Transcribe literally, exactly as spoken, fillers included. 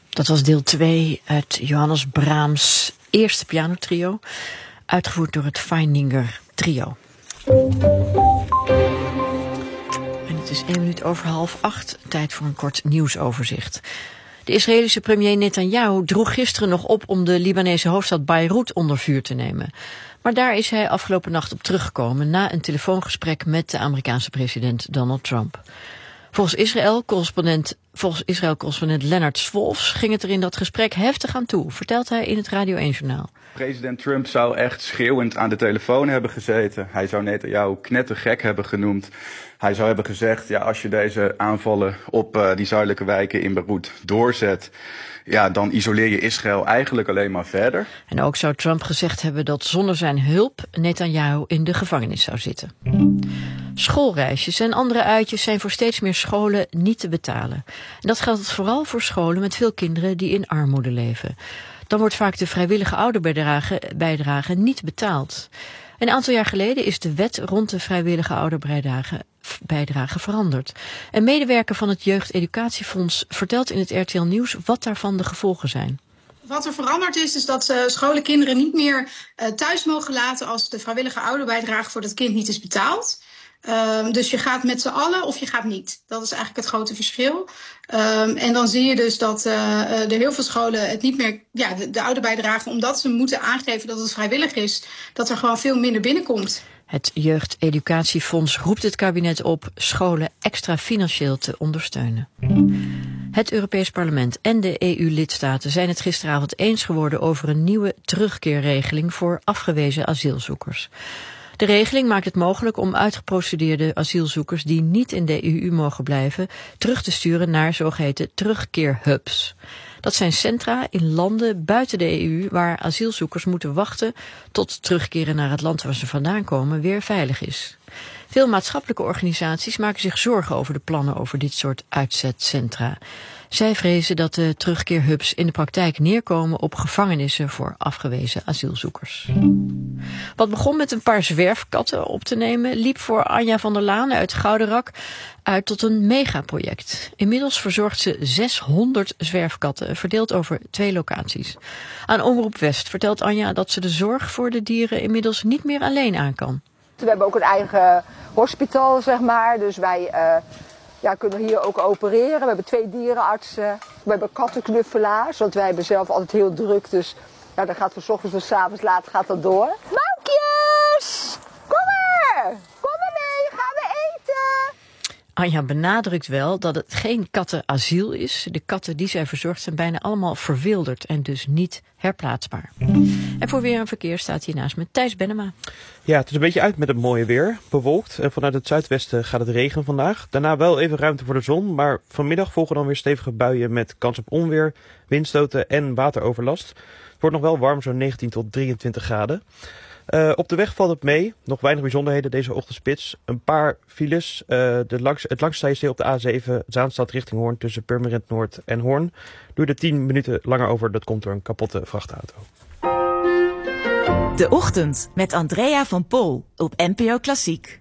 Dat was deel twee uit Johannes Brahms' eerste pianotrio, uitgevoerd door het Feininger Trio. En het is één minuut over half acht, tijd voor een kort nieuwsoverzicht. De Israëlische premier Netanyahu droeg gisteren nog op om de Libanese hoofdstad Beirut onder vuur te nemen. Maar daar is hij afgelopen nacht op teruggekomen na een telefoongesprek met de Amerikaanse president Donald Trump. Volgens Israël-correspondent, volgens Israël-correspondent Lennart Swolfs ging het er in dat gesprek heftig aan toe, vertelt hij in het Radio één-journaal. President Trump zou echt schreeuwend aan de telefoon hebben gezeten. Hij zou Netanyahu knettergek hebben genoemd. Hij zou hebben gezegd, ja, als je deze aanvallen op uh, die zuidelijke wijken in Beirut doorzet, ja, dan isoleer je Israël eigenlijk alleen maar verder. En ook zou Trump gezegd hebben dat zonder zijn hulp Netanyahu in de gevangenis zou zitten. Schoolreisjes en andere uitjes zijn voor steeds meer scholen niet te betalen. En dat geldt vooral voor scholen met veel kinderen die in armoede leven. Dan wordt vaak de vrijwillige ouderbijdrage bijdrage niet betaald. Een aantal jaar geleden is de wet rond de vrijwillige ouderbijdrage bijdrage veranderd. Een medewerker van het Jeugdeducatiefonds vertelt in het R T L Nieuws wat daarvan de gevolgen zijn. Wat er veranderd is, is dat uh, scholen kinderen niet meer uh, thuis mogen laten als de vrijwillige ouderbijdrage voor dat kind niet is betaald. Um, dus je gaat met z'n allen of je gaat niet. Dat is eigenlijk het grote verschil. Um, en dan zie je dus dat uh, er heel veel scholen het niet meer, ja, de, de ouderbijdrage, omdat ze moeten aangeven dat het vrijwillig is, dat er gewoon veel minder binnenkomt. Het Jeugdeducatiefonds roept het kabinet op scholen extra financieel te ondersteunen. Het Europees Parlement en de E U-lidstaten zijn het gisteravond eens geworden over een nieuwe terugkeerregeling voor afgewezen asielzoekers. De regeling maakt het mogelijk om uitgeprocedeerde asielzoekers die niet in de E U mogen blijven terug te sturen naar zogeheten terugkeerhubs. Dat zijn centra in landen buiten de E U waar asielzoekers moeten wachten tot terugkeren naar het land waar ze vandaan komen weer veilig is. Veel maatschappelijke organisaties maken zich zorgen over de plannen over dit soort uitzetcentra. Zij vrezen dat de terugkeerhubs in de praktijk neerkomen op gevangenissen voor afgewezen asielzoekers. Wat begon met een paar zwerfkatten op te nemen, liep voor Anja van der Laan uit Gouderak uit tot een megaproject. Inmiddels verzorgt ze zeshonderd zwerfkatten, verdeeld over twee locaties. Aan Omroep West vertelt Anja dat ze de zorg voor de dieren inmiddels niet meer alleen aan kan. We hebben ook een eigen hospitaal, zeg maar, dus wij uh, ja, kunnen hier ook opereren. We hebben twee dierenartsen, we hebben kattenknuffelaars, want wij hebben zelf altijd heel druk, dus ja, dan gaat van 's ochtends tot 's avonds laat gaat dat door. Moukjes! Kom maar! Kom maar mee, gaan we eten! Anja benadrukt wel dat het geen kattenasiel is. De katten die zij verzorgt zijn bijna allemaal verwilderd en dus niet herplaatsbaar. En voor weer en verkeer staat hier naast me Thijs Bennema. Ja, het is een beetje uit met het mooie weer. Bewolkt en vanuit het zuidwesten gaat het regenen vandaag. Daarna wel even ruimte voor de zon, maar vanmiddag volgen dan weer stevige buien met kans op onweer, windstoten en wateroverlast. Het wordt nog wel warm, zo'n negentien tot drieëntwintig graden. Uh, op de weg valt het mee. Nog weinig bijzonderheden deze ochtendspits. Een paar files. Uh, de langs, het langste sta je stil op de A zeven Zaanstad richting Hoorn tussen Purmerend Noord en Hoorn. Doe er tien minuten langer over. Dat komt door een kapotte vrachtauto. De Ochtend met Andrea van Pol op N P O Klassiek.